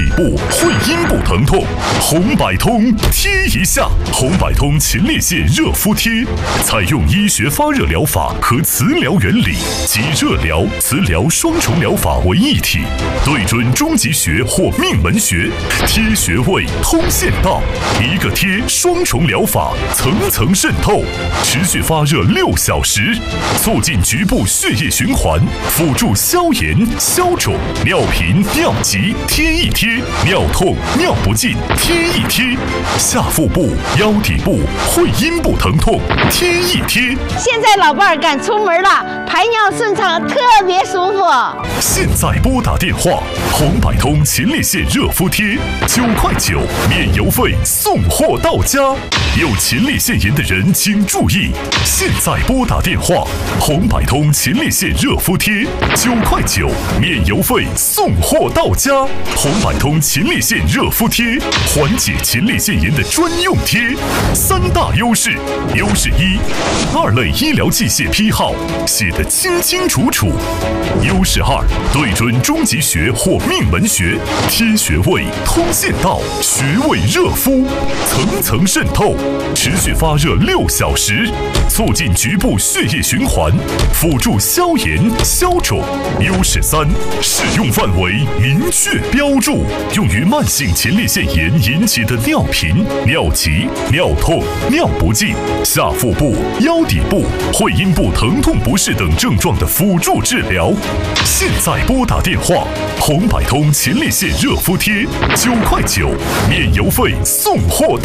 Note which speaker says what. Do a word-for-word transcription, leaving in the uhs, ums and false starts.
Speaker 1: 底部、会阴部疼痛，红百通贴一下。红百通前列腺热敷贴，采用医学发热疗法和磁疗原理，集热疗、磁疗双重疗法为一体，对准中极穴或命门穴，贴穴位、通线道，一个贴双重疗法，层层渗透，持续发热六小时，促进局部血液循环，辅助消炎、消肿、尿频、尿急，贴一贴；尿痛、尿不尽，贴一贴；下腹部、腰底部、会阴部疼痛，贴一贴。
Speaker 2: 现在老伴儿敢出门了，排尿顺畅，特别舒服。
Speaker 1: 现在拨打电话，红百通前列腺热敷贴，九块九，免邮费，送货到家。有前列腺炎的人请注意，现在拨打电话，红百通前列腺热敷贴，九块九，免邮费，送货到家。红百通前列腺热敷贴，缓解前列腺炎的专用贴，三大优势：优势一，二类医疗器械批号写得清清楚楚；优势二，对准中极穴或命门穴，贴穴位、通线道，穴位热敷，层层渗透，持续发热六小时，促进局部血液循环，辅助消炎、消肿。优势三，使用范围明确标注，用于慢性前列腺炎引起的尿频、尿急、尿痛、尿不尽、下腹部、腰底部、会阴部疼痛不适等症状的辅助治疗。现在拨打电话，红百通前列腺热敷贴，九块九，免邮费，送货到